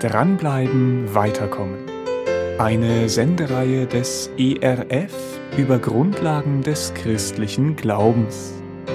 Dranbleiben, Weiterkommen. Eine Sendereihe des ERF über Grundlagen des christlichen Glaubens.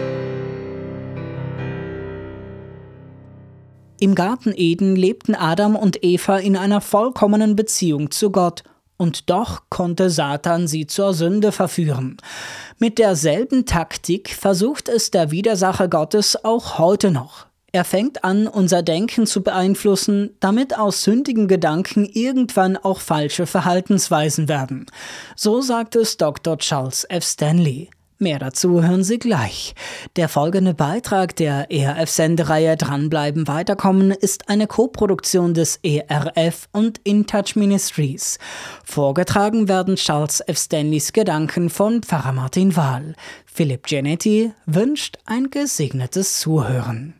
Im Garten Eden lebten Adam und Eva in einer vollkommenen Beziehung zu Gott. Und doch konnte Satan sie zur Sünde verführen. Mit derselben Taktik versucht es der Widersacher Gottes auch heute noch. Er fängt an, unser Denken zu beeinflussen, damit aus sündigen Gedanken irgendwann auch falsche Verhaltensweisen werden. So sagt es Dr. Charles F. Stanley. Mehr dazu hören Sie gleich. Der folgende Beitrag der ERF-Sendereihe Dranbleiben, Weiterkommen ist eine Koproduktion des ERF und InTouch Ministries. Vorgetragen werden Charles F. Stanleys Gedanken von Pfarrer Martin Wahl. Philipp Giannetti wünscht ein gesegnetes Zuhören.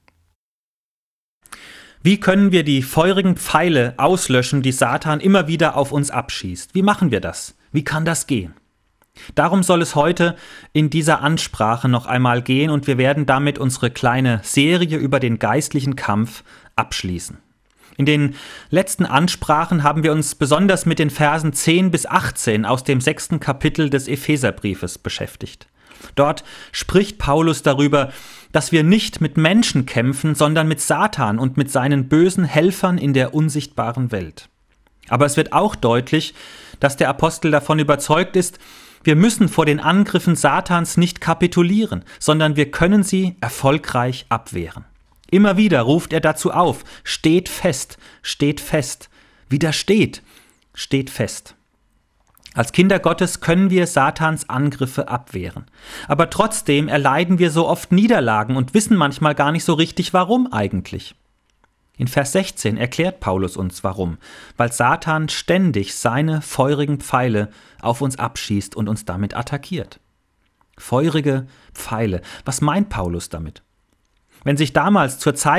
Wie können wir die feurigen Pfeile auslöschen, die Satan immer wieder auf uns abschießt? Wie machen wir das? Wie kann das gehen? Darum soll es heute in dieser Ansprache noch einmal gehen und wir werden damit unsere kleine Serie über den geistlichen Kampf abschließen. In den letzten Ansprachen haben wir uns besonders mit den Versen 10 bis 18 aus dem 6. Kapitel des Epheserbriefes beschäftigt. Dort spricht Paulus darüber, dass wir nicht mit Menschen kämpfen, sondern mit Satan und mit seinen bösen Helfern in der unsichtbaren Welt. Aber es wird auch deutlich, dass der Apostel davon überzeugt ist, wir müssen vor den Angriffen Satans nicht kapitulieren, sondern wir können sie erfolgreich abwehren. Immer wieder ruft er dazu auf, steht fest, widersteht, steht fest. Als Kinder Gottes können wir Satans Angriffe abwehren. Aber trotzdem erleiden wir so oft Niederlagen und wissen manchmal gar nicht so richtig, warum eigentlich. In Vers 16 erklärt Paulus uns, warum. Weil Satan ständig seine feurigen Pfeile auf uns abschießt und uns damit attackiert. Feurige Pfeile. Was meint Paulus damit? Wenn sich damals zur Zeit